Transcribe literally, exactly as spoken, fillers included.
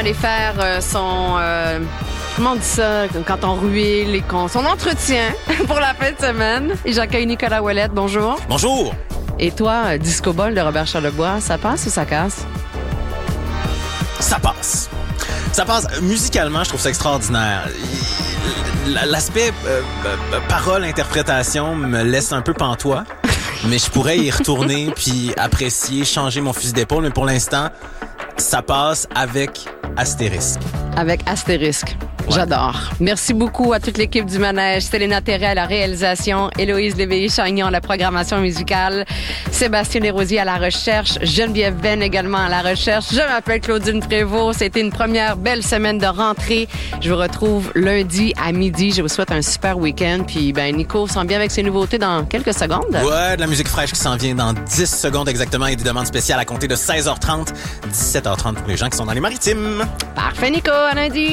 aller faire euh, son... Euh, comment on dit ça? Quand on ruine les cons. Son entretien pour la fin de semaine. Et j'accueille Nicolas Ouellette. Bonjour. Bonjour. Et toi, Disco Ball de Robert Charlebois, ça passe ou ça casse? Ça passe. Ça passe. Musicalement, je trouve ça extraordinaire. L'aspect euh, euh, parole-interprétation me laisse un peu pantois, mais je pourrais y retourner puis apprécier, changer mon fusil d'épaule. Mais pour l'instant, ça passe avec astérisque. Avec astérisque. Ouais. J'adore. Merci beaucoup à toute l'équipe du Manège. Céléna Terret à la réalisation, Héloïse Léveillé-Chagnon à la programmation musicale, Sébastien Desrosiers à la recherche, Geneviève Venn également à la recherche. Je m'appelle Claudine Prévost. C'était une première belle semaine de rentrée. Je vous retrouve lundi à midi. Je vous souhaite un super week-end. Puis, ben, Nico s'en vient avec ses nouveautés dans quelques secondes. Ouais, de la musique fraîche qui s'en vient dans dix secondes exactement et des demandes spéciales à compter de seize heures trente, dix-sept heures trente pour les gens qui sont dans les maritimes. Parfait, Nico. À lundi.